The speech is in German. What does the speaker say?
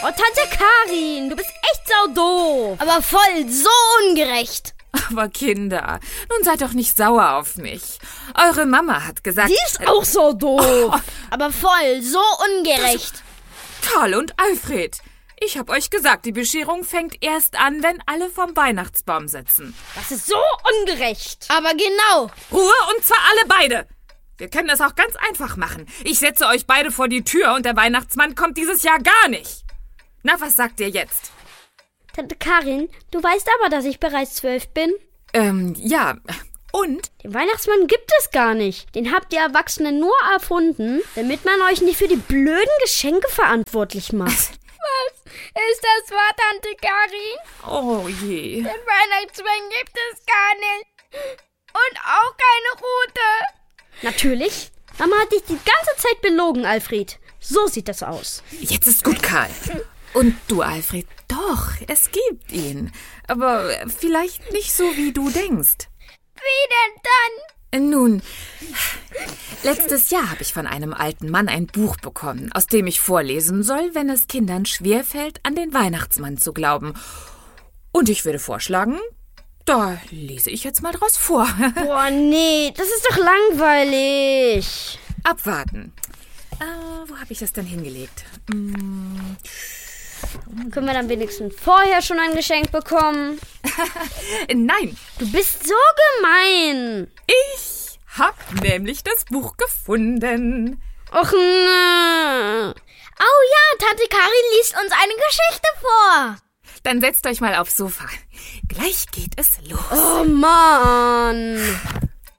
Oh, Tante Karin, du bist echt saudoof. Aber voll so ungerecht. Aber Kinder, nun seid doch nicht sauer auf mich. Eure Mama hat gesagt... Die ist auch saudoof. Aber voll so ungerecht. Karl und Alfred, ich hab euch gesagt, die Bescherung fängt erst an, wenn alle vom Weihnachtsbaum sitzen. Das ist so ungerecht. Aber genau. Ruhe, und zwar alle beide. Wir können das auch ganz einfach machen. Ich setze euch beide vor die Tür und der Weihnachtsmann kommt dieses Jahr gar nicht. Na, was sagt ihr jetzt? Tante Karin, du weißt aber, dass ich bereits 12 bin. Ja. Und? Den Weihnachtsmann gibt es gar nicht. Den habt ihr Erwachsenen nur erfunden, damit man euch nicht für die blöden Geschenke verantwortlich macht. Was ist das wahr, Tante Karin? Oh je. Den Weihnachtsmann gibt es gar nicht. Und auch keine Rute. Natürlich. Mama hat dich die ganze Zeit belogen, Alfred. So sieht das aus. Jetzt ist gut, Karl. Und du, Alfred, doch, es gibt ihn. Aber vielleicht nicht so, wie du denkst. Wie denn dann? Nun, letztes Jahr habe ich von einem alten Mann ein Buch bekommen, aus dem ich vorlesen soll, wenn es Kindern schwerfällt, an den Weihnachtsmann zu glauben. Und ich würde vorschlagen, da lese ich jetzt mal draus vor. Boah, nee, das ist doch langweilig. Abwarten. Wo habe ich das denn hingelegt? Können wir dann wenigstens vorher schon ein Geschenk bekommen? Nein. Du bist so gemein. Ich habe nämlich das Buch gefunden. Och, ne. Oh ja, Tante Karin liest uns eine Geschichte vor. Dann setzt euch mal aufs Sofa. Gleich geht es los. Oh, Mann.